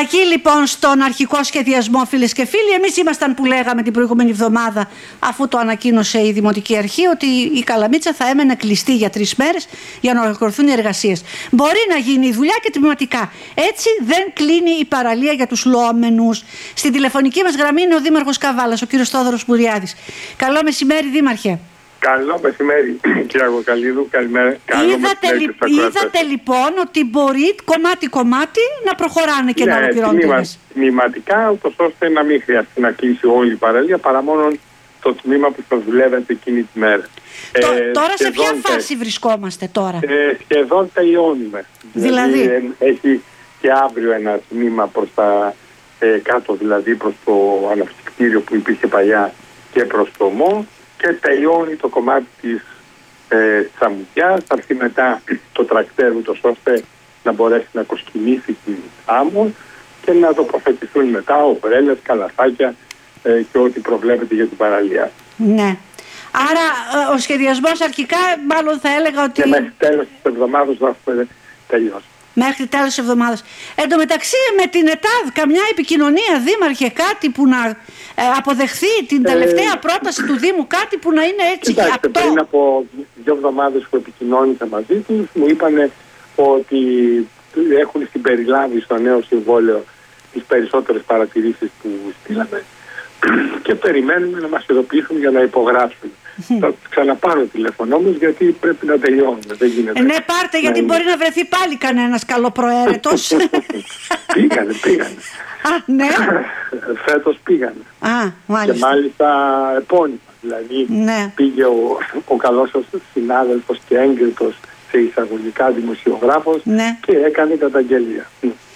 Εκεί λοιπόν στον αρχικό σχεδιασμό, φίλες και φίλοι, εμείς ήμασταν που λέγαμε την προηγούμενη εβδομάδα, αφού το ανακοίνωσε η Δημοτική Αρχή, ότι η Καλαμίτσα θα έμενε κλειστή για 3 μέρες για να ολοκληρωθούν οι εργασίες. Μπορεί να γίνει η δουλειά και τμηματικά. Έτσι δεν κλείνει η παραλία για τους λοόμενους. Στην τηλεφωνική μας γραμμή είναι ο Δήμαρχος Καβάλας, ο κύριος Θόδωρος Μπουριάδης. Καλό μεσημέρι, Δήμαρχε. Καλό μεσημέρι, κύριε Αγγοκαλίδου. Καλημέρα. Είδατε λοιπόν ότι μπορεί κομμάτι-κομμάτι να προχωράνε και να ολοκληρώνονται. Τμηματικά, ούτως ώστε να μην χρειαστεί να κλείσει όλη η παραλία, παρά μόνο το τμήμα που θα δουλεύετε εκείνη τη μέρα. Τώρα σε ποια φάση βρισκόμαστε τώρα? Σχεδόν τελειώνουμε. Δηλαδή έχει και αύριο ένα τμήμα προς τα κάτω, δηλαδή προς το αναψυκτήριο που υπήρχε παλιά και προς το ΜΟ. Και τελειώνει το κομμάτι της αμμουδιάς, θα έρθει μετά το τρακτέρ ούτως ώστε να μπορέσει να κοσκινήσει την άμμο και να τοποθετηθούν μετά ομπρέλες, καλαθάκια και ό,τι προβλέπεται για την παραλία. Ναι. Άρα ο σχεδιασμός αρχικά μάλλον θα έλεγα ότι... Και μέχρι τέλος της εβδομάδας θα έχουμε τελειώσει. Μέχρι τέλος της εβδομάδας. Εν τω μεταξύ με την ΕΤΑΔ καμιά επικοινωνία, Δήμαρχε, κάτι που να αποδεχθεί την τελευταία πρόταση του Δήμου, κάτι που να είναι έτσι κοιτάξτε, απτό? πριν από 2 εβδομάδες που επικοινώνησα μαζί τους, μου είπανε ότι έχουν συμπεριλάβει στο νέο συμβόλαιο τις περισσότερες παρατηρήσεις που στείλαμε και περιμένουμε να μας ειδοποιήσουν για να υπογράψουν. Θα ξαναπάρω τηλέφωνο όμως, γιατί πρέπει να τελειώνουμε. Δεν γίνεται. Ναι, πάρτε, γιατί μπορεί να βρεθεί πάλι κανένας καλοπροαίρετος. Πήγανε. Α, ναι. Φέτος πήγανε. Μάλιστα. Και μάλιστα επώνυμα. Δηλαδή πήγε ο καλός σας συνάδελφος και έγκριτος σε εισαγωγικά δημοσιογράφος και έκανε καταγγελία.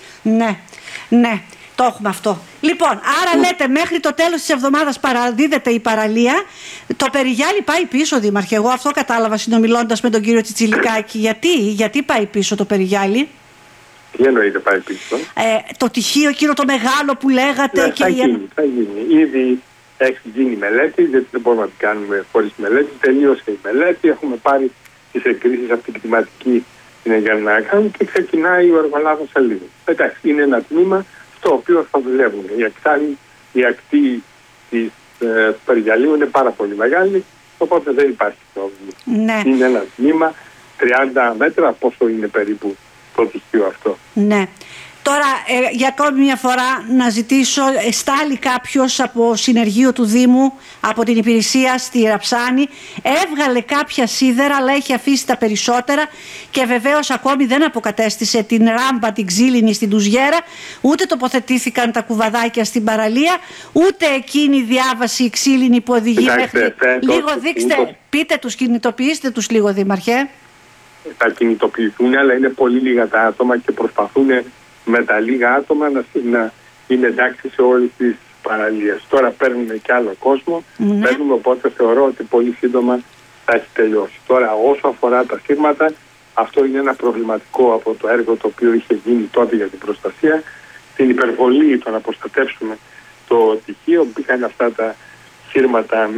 Ναι. Το έχουμε αυτό. Λοιπόν, άρα λέτε μέχρι το τέλος της εβδομάδας παραδίδεται η παραλία. Το Περιγιάλι πάει πίσω, Δήμαρχε. Εγώ αυτό κατάλαβα συνομιλώντας με τον κύριο Τσιτσιλικάκη. Γιατί πάει πίσω το Περιγιάλι? Τι εννοείται πάει πίσω? Το τυχείο εκείνο το μεγάλο που λέγατε. Ναι, θα γίνει. Ήδη έχει γίνει μελέτη, γιατί δεν μπορούμε να την κάνουμε χωρίς μελέτη. Τελείωσε η μελέτη. Έχουμε πάρει τις εκκρίσεις από την κτηματική για να κάνουμε και ξεκινάει ο εργολάβος σε λίγο. Εντάξει, είναι ένα τμήμα στο οποίο θα δουλεύουν. Η ακτή της Περιγιαλίου είναι πάρα πολύ μεγάλη, οπότε δεν υπάρχει πρόβλημα. Ναι. Είναι ένα τμήμα 30 μέτρα, πόσο είναι περίπου το τυχείο αυτό. Ναι. Τώρα για ακόμη μια φορά να ζητήσω, στάλει κάποιος από συνεργείο του Δήμου, από την υπηρεσία στη Ραψάνη, έβγαλε κάποια σίδερα αλλά έχει αφήσει τα περισσότερα και βεβαίως ακόμη δεν αποκατέστησε την ράμπα, την ξύλινη στην Τουζιέρα, ούτε τοποθετήθηκαν τα κουβαδάκια στην παραλία, ούτε εκείνη η διάβαση η ξύλινη που οδηγεί μέχρι... Λίγο δείξτε, πείτε τους, κινητοποιήστε τους λίγο, Δήμαρχε. Θα κινητοποιηθούν, αλλά είναι πολύ λίγα τα άτομα και προσπαθούν με τα λίγα άτομα να είναι εντάξει σε όλες τις παραλίες. Τώρα παίρνουμε και άλλο κόσμο, παίρνουμε, οπότε θεωρώ ότι πολύ σύντομα θα έχει τελειώσει. Τώρα όσο αφορά τα σύρματα, αυτό είναι ένα προβληματικό από το έργο το οποίο είχε γίνει τότε για την προστασία. Την υπερβολή το να προστατεύσουμε το τυχείο, μπήκαν αυτά τα σύρματα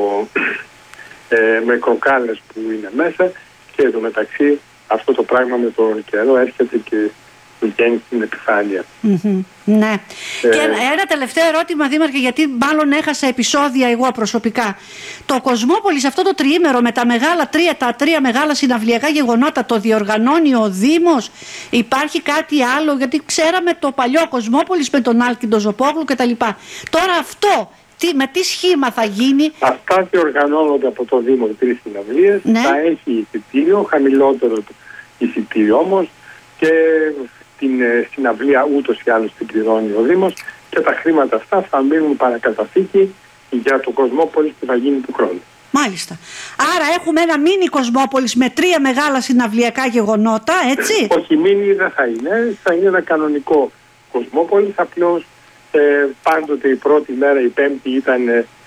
με κροκάλες που είναι μέσα και εδώ μεταξύ αυτό το πράγμα με τον καιρό έρχεται και βγαίνει στην επιφάνεια. Ναι. Και ένα τελευταίο ερώτημα, Δήμαρχε, γιατί μάλλον έχασα επεισόδια εγώ προσωπικά. Το Κοσμόπολης αυτό το τριήμερο με τα τρία μεγάλα συναυλιακά γεγονότα το διοργανώνει ο Δήμος? Υπάρχει κάτι άλλο? Γιατί ξέραμε το παλιό Κοσμόπολης με τον Άλκιντο Ζοπόγλου κτλ. Τώρα αυτό με τι σχήμα θα γίνει? Αυτά διοργανώνονται από το Δήμο 3 συναυλίες. Θα έχει εισιτήριο, χαμηλότερο το εισιτήριο όμως, και την συναυλία ούτως ή άλλως την πληρώνει ο Δήμος και τα χρήματα αυτά θα μείνουν παρακαταθήκη για το Κοσμόπολης που θα γίνει του χρόνου. Μάλιστα. Άρα έχουμε ένα μίνι Κοσμόπολης με 3 μεγάλα συναυλιακά γεγονότα, έτσι? Όχι, μίνι δεν θα είναι. Θα είναι ένα κανονικό Κοσμόπολης. Απλώς πάντοτε η πρώτη μέρα, η Πέμπτη, ήταν